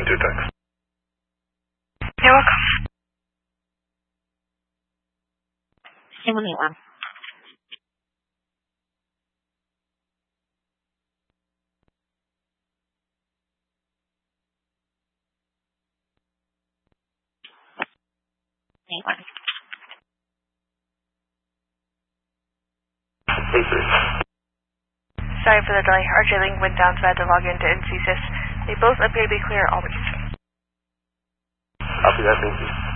your text. You're welcome. Simuliwan. Simuliwan. Sorry for the delay. RJ Link went down, so I had to log into NCSys. They both appear to be clear always. Copy that, thank you.